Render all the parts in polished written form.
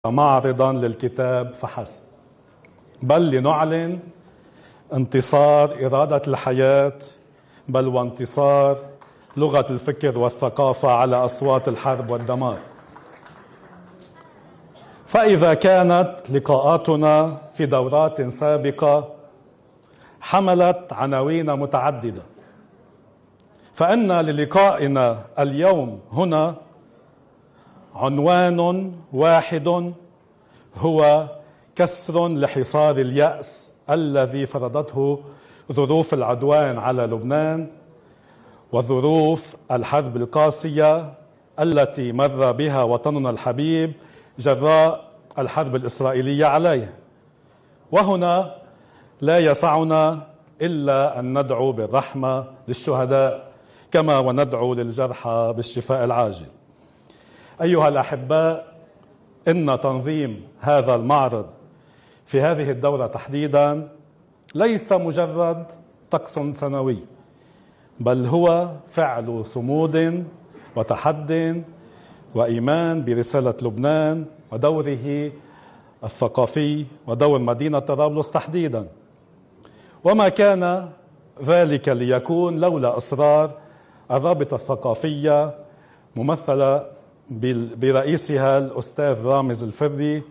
معرضا للكتاب فحسب، بل لنعلن انتصار إرادة الحياة، بل وانتصار لغة الفكر والثقافة على أصوات الحرب والدمار. فإذا كانت لقاءاتنا في دورات سابقة حملت عناوين متعددة، فإن للقائنا اليوم هنا عنوان واحد، هو كسر لحصار اليأس الذي فرضته ظروف العدوان على لبنان وظروف الحرب القاسية التي مر بها وطننا الحبيب جراء الحرب الإسرائيلية عليه. وهنا لا يسعنا إلا أن ندعو بالرحمة للشهداء كما وندعو للجرحى بالشفاء العاجل. أيها الأحباء، إن تنظيم هذا المعرض في هذه الدورة تحديدا ليس مجرد طقس سنوي، بل هو فعل صمود وتحد وإيمان برسالة لبنان ودوره الثقافي ودور مدينة طرابلس تحديدا. وما كان ذلك ليكون لولا إصرار الرابطة الثقافية ممثلة برئيسها الأستاذ رامز الفري،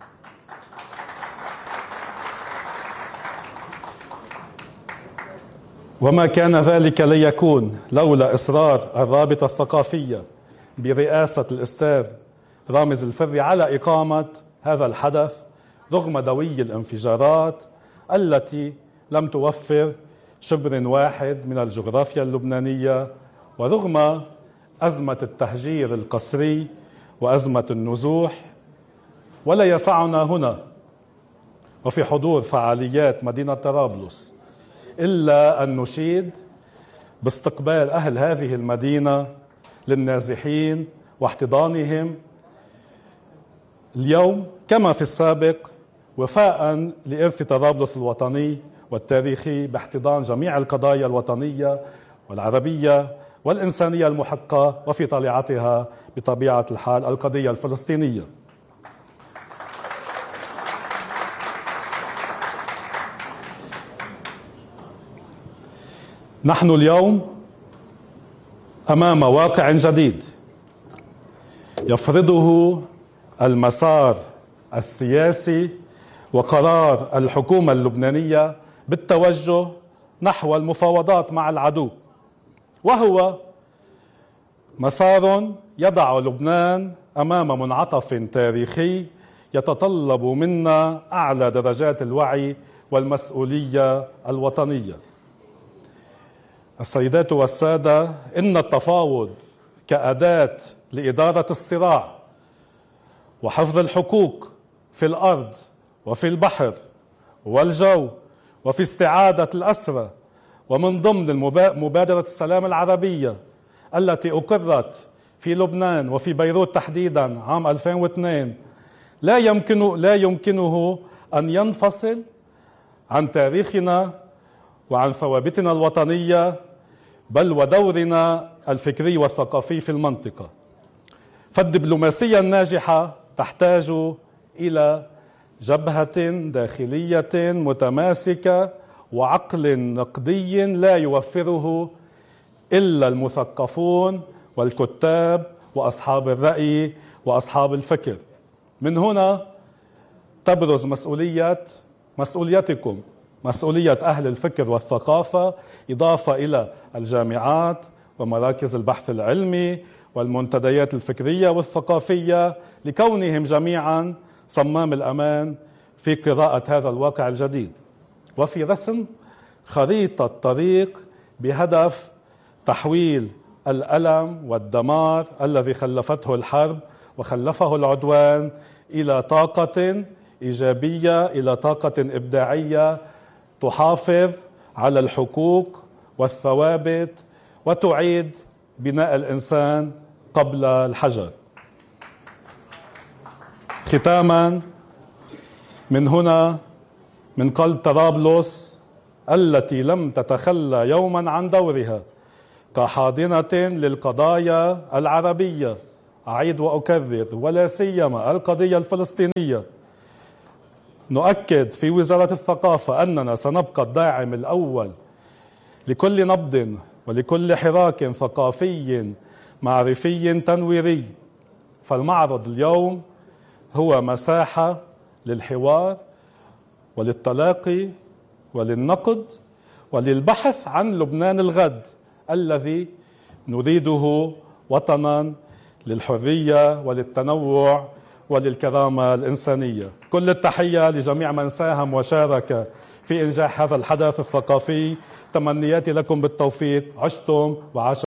وما كان ذلك ليكون لولا إصرار الرابطة الثقافية برئاسة الأستاذ رامز الفري على إقامة هذا الحدث رغم دوي الانفجارات التي لم توفر شبر واحد من الجغرافيا اللبنانية، ورغم أزمة التهجير القسري وأزمة النزوح. ولا يسعنا هنا وفي حضور فعاليات مدينة طرابلس إلا أن نشيد باستقبال أهل هذه المدينة للنازحين واحتضانهم اليوم كما في السابق، وفاء لإرث طرابلس الوطني والتاريخي باحتضان جميع القضايا الوطنية والعربية والإنسانية المحقة، وفي طليعتها بطبيعة الحال القضية الفلسطينية. نحن اليوم أمام واقع جديد يفرضه المسار السياسي وقرار الحكومة اللبنانية بالتوجه نحو المفاوضات مع العدو، وهو مسار يضع لبنان أمام منعطف تاريخي يتطلب منا أعلى درجات الوعي والمسؤولية الوطنية. السيدات والسادة، إن التفاوض كأداة لإدارة الصراع وحفظ الحقوق في الأرض وفي البحر والجو وفي استعادة الأسرى، ومن ضمن مبادرة السلام العربية التي أقرت في لبنان وفي بيروت تحديدا عام 2002، لا يمكنه أن ينفصل عن تاريخنا وعن ثوابتنا الوطنية، بل ودورنا الفكري والثقافي في المنطقة. فالدبلوماسية الناجحة تحتاج إلى جبهة داخلية متماسكة وعقل نقدي لا يوفره إلا المثقفون والكتاب وأصحاب الرأي وأصحاب الفكر. من هنا تبرز مسؤوليتكم، مسؤولية أهل الفكر والثقافة، إضافة إلى الجامعات ومراكز البحث العلمي والمنتديات الفكرية والثقافية، لكونهم جميعا صمام الأمان في قراءة هذا الواقع الجديد وفي رسم خريطة طريق بهدف تحويل الألم والدمار الذي خلفته الحرب وخلفه العدوان إلى طاقة إيجابية، إلى طاقة إبداعية تحافظ على الحقوق والثوابت وتعيد بناء الإنسان قبل الحجر. ختاما، من هنا من قلب طرابلس التي لم تتخلى يوما عن دورها كحاضنة للقضايا العربية أعيد وأكرر، ولا سيما القضية الفلسطينية، نؤكد في وزارة الثقافة أننا سنبقى الداعم الأول لكل نبض ولكل حراك ثقافي معرفي تنويري. فالمعرض اليوم هو مساحة للحوار وللتلاقي وللنقد وللبحث عن لبنان الغد الذي نريده وطنا للحرية وللتنوع وللكرامة الإنسانية. كل التحية لجميع من ساهم وشارك في إنجاح هذا الحدث الثقافي. تمنياتي لكم بالتوفيق. عشتم وعاش